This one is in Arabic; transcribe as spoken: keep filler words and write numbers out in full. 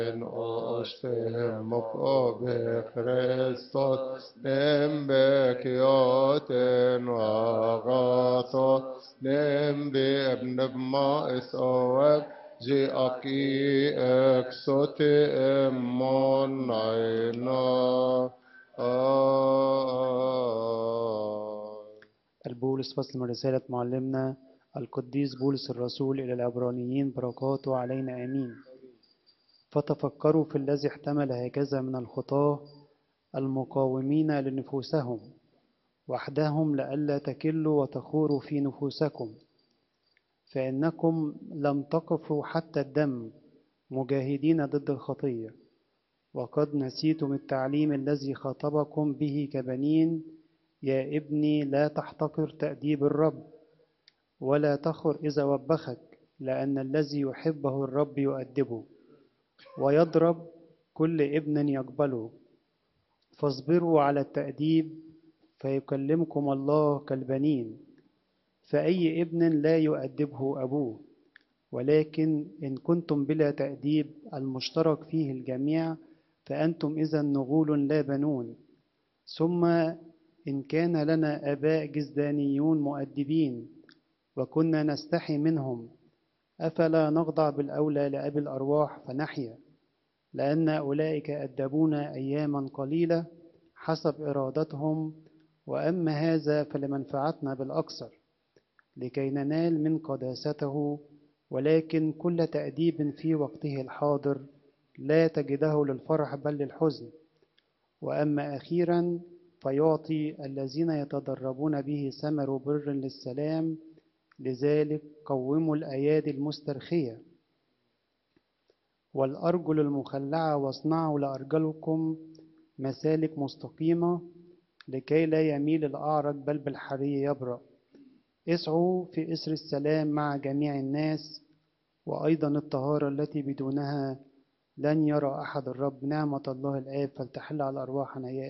oss mok obe Kristus nembekioten agathos nembebnebma isoweb جي أكي إكسوتي إمون ناينا البولس فصل من رسالة معلمنا القديس بولس الرسول إلى العبرانيين بركاته علينا آمين. فتفكروا في الذي احتمل هكذا من الخطاة المقاومين لنفوسهم وحدهم لئلا تكلوا وتخوروا في نفوسكم، فإنكم لم تقفوا حتى الدم مجاهدين ضد الخطية، وقد نسيتم التعليم الذي خاطبكم به كبنين. يا ابني لا تحتقر تأديب الرب ولا تخر إذا وبخك، لأن الذي يحبه الرب يؤدبه ويضرب كل ابن يقبله. فاصبروا على التأديب فيكلمكم الله كالبنين. فأي ابن لا يؤدبه أبوه، ولكن إن كنتم بلا تأديب المشترك فيه الجميع فأنتم إذا نغول لا بنون. ثم إن كان لنا آباء جزدانيون مؤدبين وكنا نستحي منهم، أفلا نخضع بالأولى لأبي الأرواح فنحيا؟ لأن أولئك أدبونا أياما قليلة حسب إرادتهم، وأما هذا فلمنفعتنا بالأكثر لكي ننال من قداسته. ولكن كل تأديب في وقته الحاضر لا تجده للفرح بل للحزن، وأما أخيرا فيعطي الذين يتدربون به ثمر بر للسلام. لذلك قوموا الأيادي المسترخية والأرجل المخلعة، واصنعوا لأرجلكم مسالك مستقيمة لكي لا يميل الأعرج بل بالحري يبرأ. اسعوا في إسر السلام مع جميع الناس، وأيضا الطهارة التي بدونها لن يرى أحد الرب. نعمة الله الآب فلتحل على أرواحنا يا